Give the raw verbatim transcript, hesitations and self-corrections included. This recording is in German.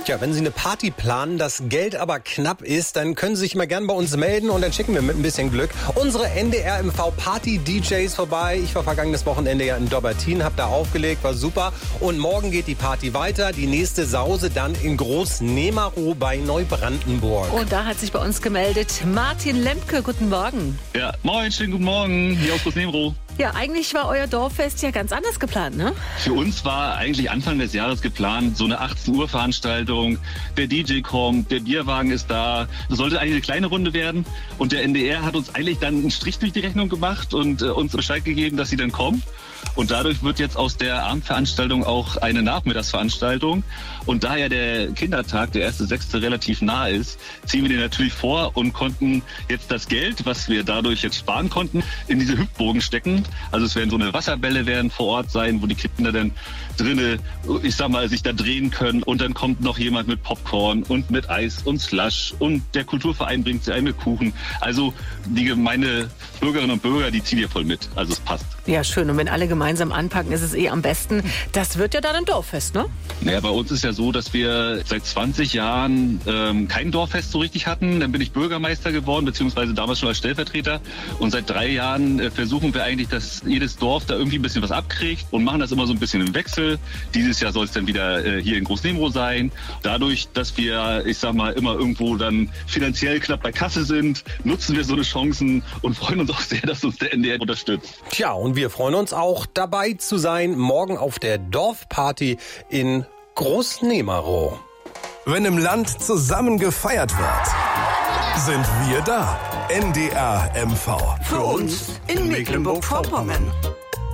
Tja, wenn Sie eine Party planen, das Geld aber knapp ist, dann können Sie sich mal gern bei uns melden und dann schicken wir mit ein bisschen Glück unsere N D R M V Party-D Js vorbei. Ich war vergangenes Wochenende ja in Dobbertin, hab da aufgelegt, war super. Und morgen geht die Party weiter. Die nächste Sause dann in Groß-Nemarow bei Neubrandenburg. Und da hat sich bei uns gemeldet Martin Lemke. Guten Morgen. Ja, moin, schönen guten Morgen, hier aus Groß-Nemarow. Ja, eigentlich war euer Dorffest ja ganz anders geplant, ne? Für uns war eigentlich Anfang des Jahres geplant, so eine achtzehn Uhr Veranstaltung. Der D J kommt, der Bierwagen ist da. Das sollte eigentlich eine kleine Runde werden. Und der N D R hat uns eigentlich dann einen Strich durch die Rechnung gemacht und äh, uns Bescheid gegeben, dass sie dann kommen. Und dadurch wird jetzt aus der Abendveranstaltung auch eine Nachmittagsveranstaltung. Und da ja der Kindertag, der erste Sechste, relativ nah ist, ziehen wir den natürlich vor und konnten jetzt das Geld, was wir dadurch jetzt sparen konnten, in diese Hüpfburgen stecken. Also es werden so eine Wasserbälle werden vor Ort sein, wo die Kinder dann drinnen, ich sag mal, sich da drehen können. Und dann kommt noch jemand mit Popcorn und mit Eis und Slush. Und der Kulturverein bringt sie ein mit Kuchen. Also die gemeine Bürgerinnen und Bürger, die ziehen hier voll mit. Also es passt. Ja, schön. Und wenn alle gemeinsam anpacken, ist es eh am besten. Das wird ja dann ein Dorffest, ne? Naja, bei uns ist ja so, dass wir seit zwanzig Jahren ähm, kein Dorffest so richtig hatten. Dann bin ich Bürgermeister geworden, beziehungsweise damals schon als Stellvertreter. Und seit drei Jahren äh, versuchen wir eigentlich, dass jedes Dorf da irgendwie ein bisschen was abkriegt und machen das immer so ein bisschen im Wechsel. Dieses Jahr soll es dann wieder äh, hier in Groß-Nemarow sein. Dadurch, dass wir, ich sag mal, immer irgendwo dann finanziell knapp bei Kasse sind, nutzen wir so eine Chancen und freuen uns auch sehr, dass uns der N D R unterstützt. Tja, und wir freuen uns auch, dabei zu sein, morgen auf der Dorfparty in Groß-Nemarow. Wenn im Land zusammen gefeiert wird, sind wir da. N D R M V. Für uns in Mecklenburg-Vorpommern.